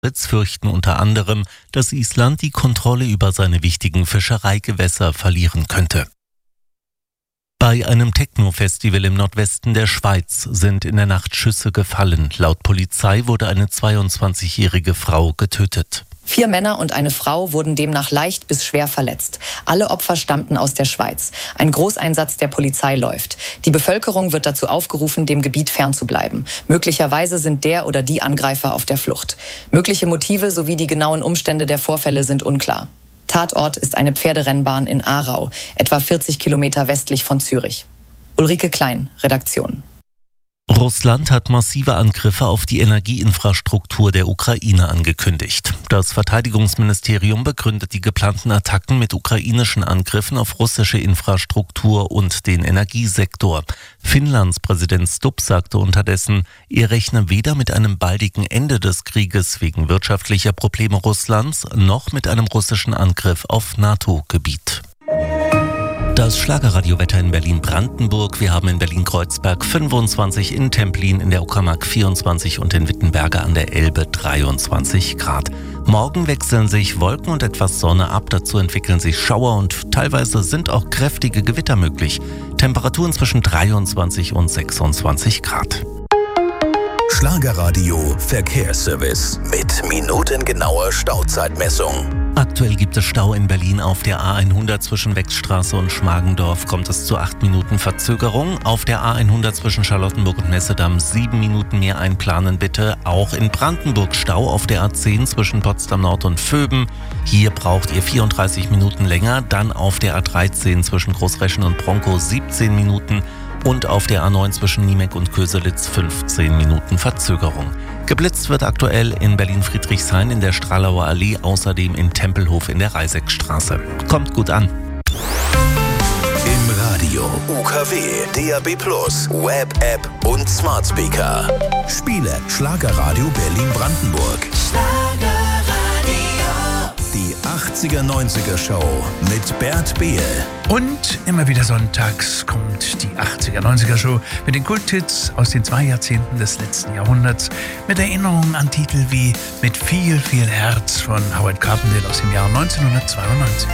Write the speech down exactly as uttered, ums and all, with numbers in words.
Jetzt fürchten unter anderem, dass Island die Kontrolle über seine wichtigen Fischereigewässer verlieren könnte. Bei einem Techno-Festival im Nordwesten der Schweiz sind in der Nacht Schüsse gefallen. Laut Polizei wurde eine zweiundzwanzigjährige Frau getötet. Vier Männer und eine Frau wurden demnach leicht bis schwer verletzt. Alle Opfer stammten aus der Schweiz. Ein Großeinsatz der Polizei läuft. Die Bevölkerung wird dazu aufgerufen, dem Gebiet fernzubleiben. Möglicherweise sind der oder die Angreifer auf der Flucht. Mögliche Motive sowie die genauen Umstände der Vorfälle sind unklar. Tatort ist eine Pferderennbahn in Aarau, etwa vierzig Kilometer westlich von Zürich. Ulrike Klein, Redaktion. Russland hat massive Angriffe auf die Energieinfrastruktur der Ukraine angekündigt. Das Verteidigungsministerium begründet die geplanten Attacken mit ukrainischen Angriffen auf russische Infrastruktur und den Energiesektor. Finnlands Präsident Stubb sagte unterdessen, er rechne weder mit einem baldigen Ende des Krieges wegen wirtschaftlicher Probleme Russlands noch mit einem russischen Angriff auf NATO-Gebiet. Das Schlagerradiowetter in Berlin-Brandenburg. Wir haben in Berlin-Kreuzberg fünfundzwanzig, in Templin in der Uckermark vierundzwanzig und in Wittenberge an der Elbe dreiundzwanzig Grad. Morgen wechseln sich Wolken und etwas Sonne ab. Dazu entwickeln sich Schauer und teilweise sind auch kräftige Gewitter möglich. Temperaturen zwischen dreiundzwanzig und sechsundzwanzig Grad. Schlagerradio Verkehrsservice mit minutengenauer Stauzeitmessung. Aktuell gibt es Stau in Berlin auf der A hundert zwischen Wechstraße und Schmargendorf. Kommt es zu acht Minuten Verzögerung. Auf der A hundert zwischen Charlottenburg und Messedamm sieben Minuten mehr einplanen bitte. Auch in Brandenburg Stau auf der A zehn zwischen Potsdam Nord und Vöben. Hier braucht ihr vierunddreißig Minuten länger. Dann auf der A dreizehn zwischen Großreschen und Bronkow siebzehn Minuten. Und auf der A neun zwischen Niemek und Köselitz fünfzehn Minuten Verzögerung. Geblitzt wird aktuell in Berlin-Friedrichshain in der Stralauer Allee, außerdem in Tempelhof in der Reiseckstraße. Kommt gut an. Im Radio, U K W, D A B plus, Web-App und Smart Speaker. Spiele Schlagerradio Berlin-Brandenburg. Die achtziger neunziger Show mit Bert Behl. Und immer wieder sonntags kommt die achtziger neunziger Show mit den Kulthits aus den zwei Jahrzehnten des letzten Jahrhunderts mit Erinnerungen an Titel wie Mit viel, viel Herz von Howard Carpendale aus dem Jahr neunzehnhundertzweiundneunzig.